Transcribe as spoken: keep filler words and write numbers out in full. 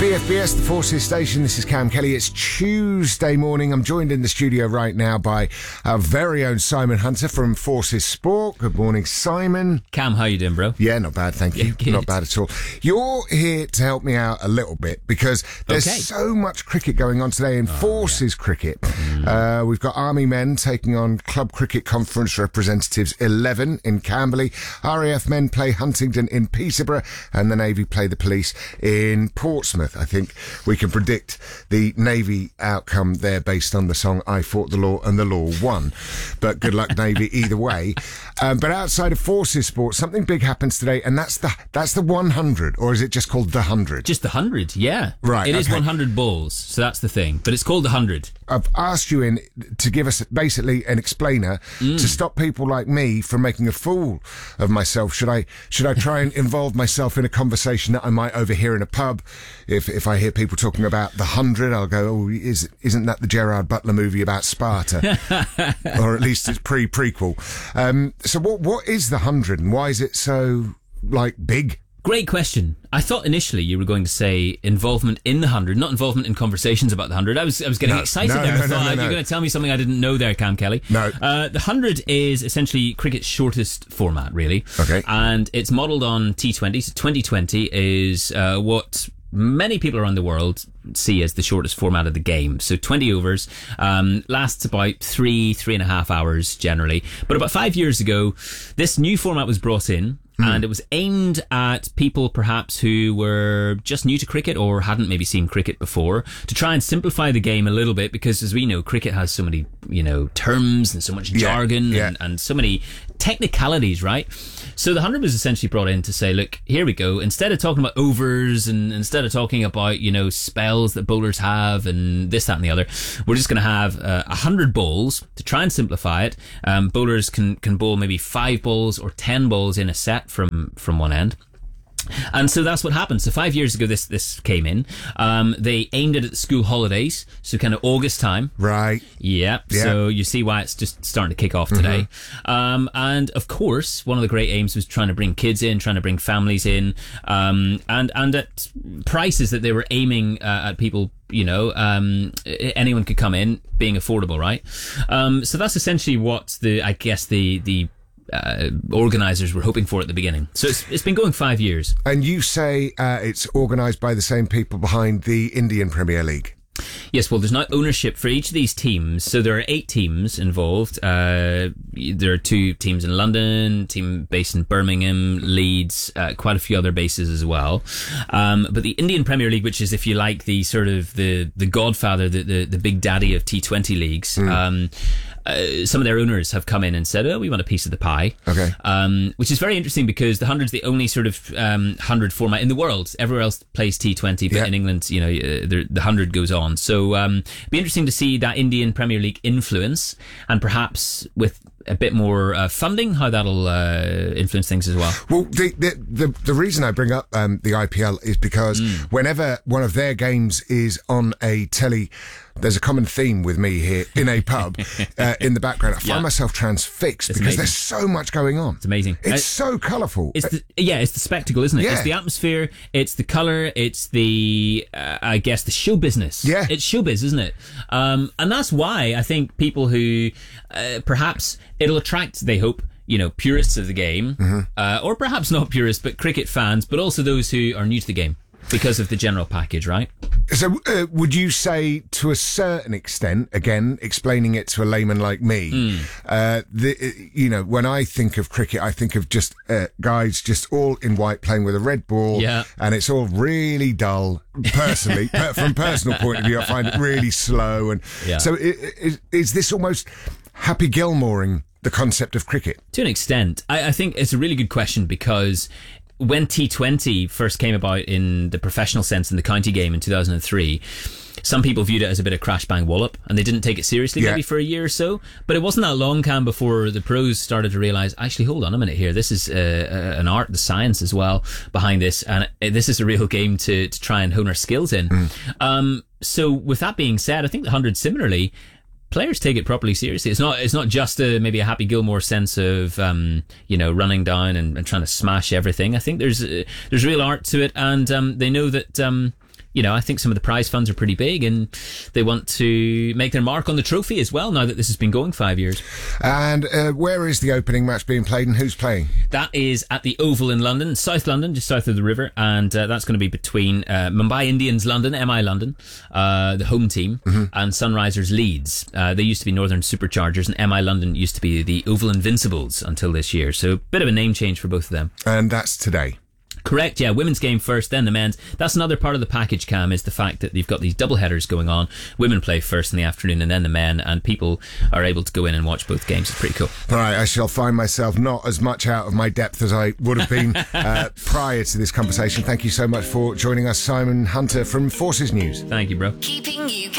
B F B S, the Forces Station. This is Cam Kelly. It's Tuesday morning. I'm joined in the studio right now by our very own Simon Hunter from Forces Sport. Good morning, Simon. Cam, how you doing, bro? Yeah, not bad, thank you. Yeah, not bad at all. You're here to help me out a little bit because there's Okay. so much cricket going on today in Oh, Forces yeah. cricket. Mm. Uh, we've got Army men taking on Club Cricket Conference representatives eleven in Camberley. R A F men play Huntingdon in Peterborough, and the Navy play the Police in Portsmouth. I think we can predict the Navy outcome there based on the song I Fought the Law and the Law Won. But good luck, Navy, either way. Um, but outside of Forces Sport, something big happens today, and that's the that's the one hundred, or is it just called the one hundred? Just the one hundred, yeah. Right, It is okay. one hundred balls, so that's the thing. But it's called the one hundred. I've asked you in to give us basically an explainer Mm. to stop people like me from making a fool of myself. Should I should I try and involve myself in a conversation that I might overhear in a pub? If if I hear people talking about the hundred, I'll go, oh, is isn't that the Gerard Butler movie about Sparta? Or at least it's pre prequel. Um, so what what is the hundred, and why is it so like big? Great question. I thought initially you were going to say involvement in the one hundred, not involvement in conversations about the one hundred. I was I was getting No, excited no, there. no, I no, thought no, no. you're going to tell me something I didn't know there, Cam Kelly. No. Uh, the one hundred is essentially cricket's shortest format, really. Okay. And it's modelled on T twenty. So twenty twenty is uh, what many people around the world see as the shortest format of the game. So twenty overs, um, lasts about three, three and a half hours generally. But about five years ago, this new format was brought in. And it was aimed at people perhaps who were just new to cricket or hadn't maybe seen cricket before, to try and simplify the game a little bit, because as we know, cricket has so many, you know, terms and so much Yeah, jargon yeah. And, and so many technicalities, right? So the one hundred was essentially brought in to say, look, here we go. Instead of talking about overs and instead of talking about, you know, spells that bowlers have and this, that and the other, we're just going to have uh, one hundred balls to try and simplify it. Um, bowlers can, can bowl maybe five balls or ten balls in a set from, from one end. And so that's what happened. So five years ago, this this came in. Um, they aimed it at the school holidays, so kind of August time. Right. Yeah. Yeah. So you see why it's just starting to kick off today. Mm-hmm. Um, and of course, one of the great aims was trying to bring kids in, trying to bring families in, um, and and at prices that they were aiming uh, at people. You know, um, anyone could come in, being affordable, right? Um, so that's essentially what the, I guess the the. Uh, organisers were hoping for at the beginning. So it's, it's been going five years. And you say uh, it's organised by the same people behind the Indian Premier League. Yes, well, there's now ownership for each of these teams. So there are eight teams involved. Uh, there are two teams in London, team based in Birmingham, Leeds, uh, quite a few other bases as well. Um, but the Indian Premier League, which is, if you like, the sort of the, the godfather, the, the, the big daddy of T twenty leagues, mm. um, Uh, some of their owners have come in and said, oh, we want a piece of the pie. Okay. Um, which is very interesting because the one hundred is the only sort of um, one hundred format in the world. Everywhere else plays T twenty, but Yeah. in England, you know, uh, the, the one hundred goes on. So um, it'd be interesting to see that Indian Premier League influence, and perhaps with a bit more uh, funding, how that'll uh, influence things as well. Well, the the the, the reason I bring up um, the I P L is because Mm. whenever one of their games is on a telly, there's a common theme with me here in a pub uh, in the background. I find Yeah. myself transfixed It's because amazing. there's so much going on. It's amazing. It's Uh, so colourful. It's the, yeah, it's the spectacle, isn't it? Yeah. It's the atmosphere, it's the colour, it's the, uh, I guess, the show business. Yeah. It's showbiz, isn't it? Um, and that's why I think people who, uh, perhaps it'll attract, they hope, you know, purists of the game, Mm-hmm. uh, or perhaps not purists, but cricket fans, but also those who are new to the game because of the general package, right? So uh, would you say to a certain extent, again, explaining it to a layman like me, Mm. uh, the, you know, when I think of cricket, I think of just uh, guys just all in white playing with a red ball, Yeah. and it's all really dull, personally. per, from personal point of view, I find it really slow. And Yeah. so i i is this almost Happy Gilmoring the concept of cricket? To an extent. I, I think it's a really good question because when T twenty first came about in the professional sense in the county game in two thousand three, some people viewed it as a bit of crash bang wallop and they didn't take it seriously Yeah. maybe for a year or so. But it wasn't that long, Cam, before the pros started to realise, actually, hold on a minute here. This is uh, uh, an art, the science as well behind this. And uh, this is a real game to, to try and hone our skills in. Mm. Um, so with that being said, I think the one hundred similarly, players take it properly seriously. It's not it's not just a, maybe a Happy Gilmore sense of um, you know running down and, and trying to smash everything. I think there's uh, there's real art to it, and um, they know that um, you know, I think some of the prize funds are pretty big, and they want to make their mark on the trophy as well now that this has been going five years. And uh, where is the opening match being played, and who's playing? That is at the Oval in London, South London, just south of the river, and uh, that's going to be between uh, Mumbai Indians London, M I London, uh, the home team, mm-hmm. and Sunrisers Leeds. Uh, they used to be Northern Superchargers, and M I London used to be the Oval Invincibles until this year. So a bit of a name change for both of them. And that's today. Correct, yeah. Women's game first, then the men's. That's another part of the package, Cam, is the fact that you've got these double headers going on. Women play first in the afternoon and then the men, and people are able to go in and watch both games. It's pretty cool. All right, I shall find myself not as much out of my depth as I would have been uh, prior to this conversation. Thank you so much for joining us, Simon Hunter from Forces News. Thank you, bro. Keeping you